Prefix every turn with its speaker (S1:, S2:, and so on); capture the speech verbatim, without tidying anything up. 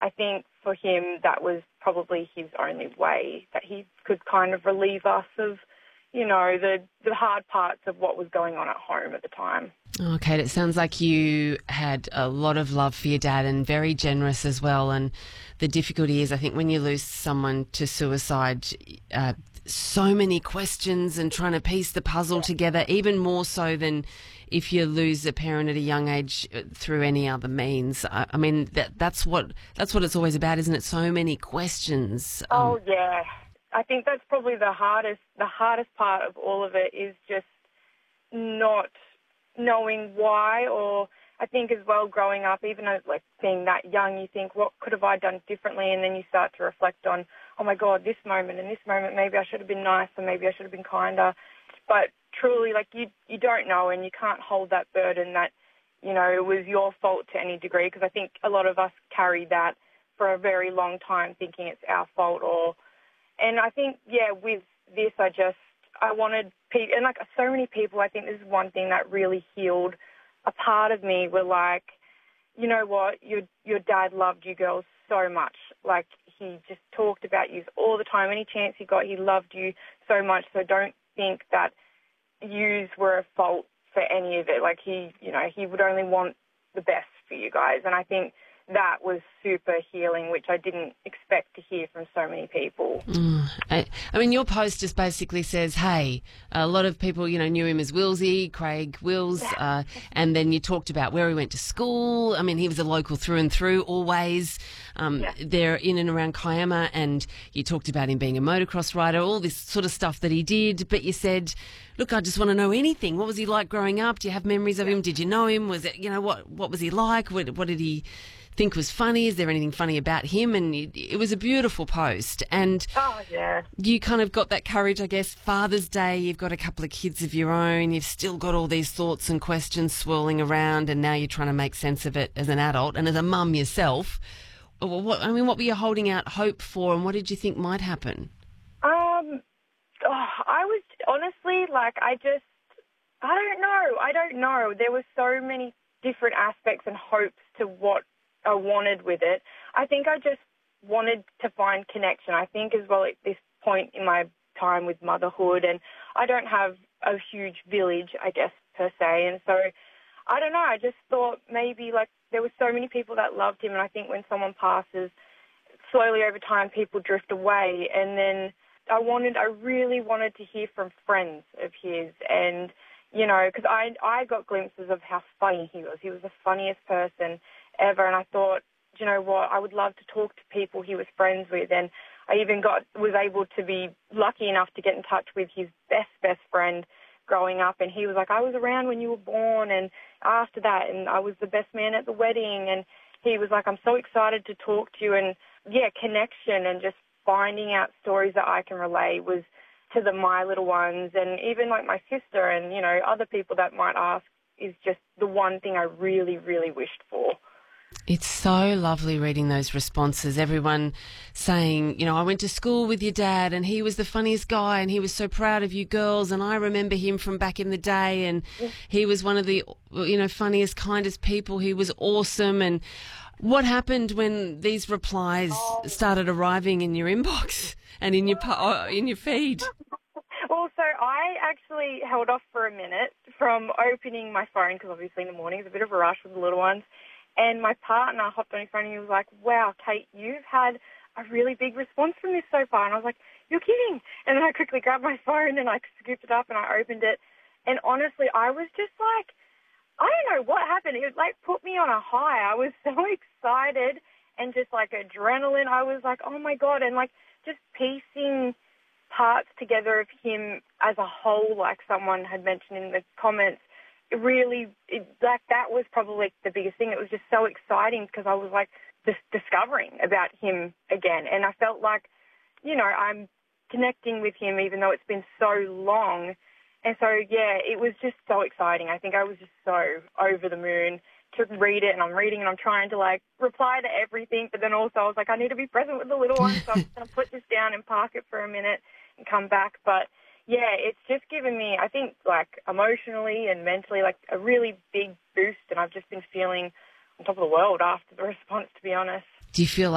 S1: I think for him that was probably his only way that he could kind of relieve us of, you know, the, the hard parts of what was going on at home at the time.
S2: Okay, it sounds like you had a lot of love for your dad and very generous as well. And the difficulty is, I think, when you lose someone to suicide, uh, so many questions and trying to piece the puzzle together, even more so than if you lose a parent at a young age through any other means. I, I mean, that, that's what that's what it's always about, isn't it? So many questions.
S1: Um, oh, yeah. I think that's probably the hardest, the hardest part of all of it is just not knowing why, or I think as well growing up, even as like being that young, you think, what could have I done differently? And then you start to reflect on, oh my God, this moment and this moment, maybe I should have been nicer, maybe I should have been kinder. But truly, like you, you don't know, and you can't hold that burden that, you know, it was your fault to any degree, because I think a lot of us carry that for a very long time, thinking it's our fault. Or, and I think, yeah, with this, I just, I wanted people, and like so many people, I think this is one thing that really healed a part of me, were like, you know what, your your dad loved you girls so much. Like, he just talked about you all the time. Any chance he got, he loved you so much. So don't think that yous were a fault for any of it. Like, he, you know, he would only want the best for you guys. And I think that was super healing, which I didn't expect to hear from so many people.
S2: Mm. I, I mean, your post just basically says, hey, a lot of people, you know, knew him as Willsy, Craig Wills, uh, and then you talked about where he went to school. I mean, he was a local through and through, always. Um,
S1: Yeah.
S2: They're in and around Kiama, and you talked about him being a motocross rider, all this sort of stuff that he did, but you said, look, I just want to know anything. What was he like growing up? Do you have memories of him? Did you know him? Was it, you know, what, what was he like? What, what did he think was funny? Is there anything funny about him? And it, it was a beautiful post. And
S1: oh, yeah.
S2: you kind of got that courage, I guess. Father's Day, you've got a couple of kids of your own. You've still got all these thoughts and questions swirling around, and now you're trying to make sense of it as an adult and as a mum yourself. What, I mean, what were you holding out hope for, and what did you think might happen?
S1: Um, oh, I was honestly, like, I just, I don't know. I don't know. There were so many different aspects and hopes to what I wanted with it. I think I just wanted to find connection. I think as well at this point in my time with motherhood, and I don't have a huge village, I guess, per se, and so I don't know, I just thought maybe like there were so many people that loved him, and I think when someone passes, slowly over time people drift away, and then I wanted, I really wanted to hear from friends of his, and you know, because I, I got glimpses of how funny he was. He was the funniest person ever, and I thought, you know what, I would love to talk to people he was friends with, and I even got was able to be lucky enough to get in touch with his best, best friend growing up, and he was like, I was around when you were born, and after that, and I was the best man at the wedding, and he was like, I'm so excited to talk to you, and yeah, connection and just finding out stories that I can relay was to the my little ones, and even like my sister and, you know, other people that might ask, is just the one thing I really, really wished for.
S2: It's so lovely reading those responses. Everyone saying, you know, I went to school with your dad and he was the funniest guy and he was so proud of you girls, and I remember him from back in the day, and he was one of the, you know, funniest, kindest people. He was awesome. And what happened when these replies started arriving in your inbox and in your pu- in your feed?
S1: Well, so I actually held off for a minute from opening my phone, because obviously in the morning it's a bit of a rush with the little ones. And my partner hopped on his phone and he was like, wow, Kate, you've had a really big response from this so far. And I was like, you're kidding. And then I quickly grabbed my phone and I scooped it up and I opened it. And honestly, I was just like, I don't know what happened. It like put me on a high. I was so excited and just like adrenaline. I was like, oh my God. And like just piecing parts together of him as a whole, like someone had mentioned in the comments, it really, it, like that was probably the biggest thing. It was just so exciting because I was like just discovering about him again. And I felt like, you know, I'm connecting with him even though it's been so long. And so, yeah, it was just so exciting. I think I was just so over the moon to read it, and I'm reading and I'm trying to like reply to everything. But then also I was like, I need to be present with the little one. So I'm going to put this down and park it for a minute and come back. But yeah, it's just given me, I think, like emotionally and mentally, like a really big boost. And I've just been feeling on top of the world after the response, to be honest.
S2: Do you feel